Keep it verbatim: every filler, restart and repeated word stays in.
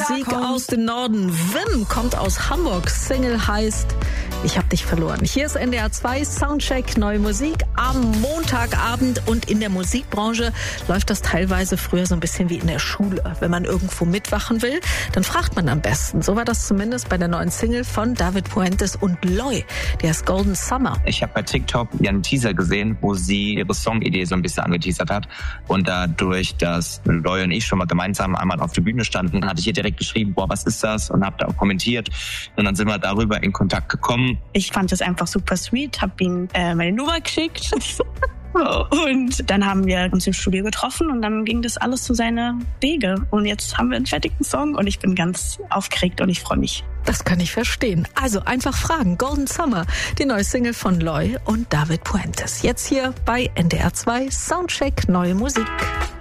Musik aus dem Norden. Wim kommt aus Hamburg. Single heißt Ich hab dich verloren. Hier ist N D R zwei Soundcheck, neue Musik am Montagabend. Und in der Musikbranche läuft das teilweise früher so ein bisschen wie in der Schule. Wenn man irgendwo mitwachen will, dann fragt man am besten. So war das zumindest bei der neuen Single von David Puentes und Loy. Der ist Golden Summer. Ich habe bei TikTok ihren Teaser gesehen, wo sie ihre Songidee so ein bisschen angeteasert hat. Und dadurch, dass Loy und ich schon mal gemeinsam einmal auf der Bühne standen, hatte ich ihr direkt geschrieben, boah, was ist das? Und habe da auch kommentiert. Und dann sind wir darüber in Kontakt gekommen. Ich fand das einfach super sweet, habe ihm äh, meine Nummer geschickt. Und dann haben wir uns im Studio getroffen und dann ging das alles zu seiner Wege. Und jetzt haben wir einen fertigen Song und ich bin ganz aufgeregt und ich freue mich. Das kann ich verstehen. Also einfach fragen. Golden Summer, die neue Single von Loy und David Puentes. Jetzt hier bei N D R zwei Soundcheck, neue Musik.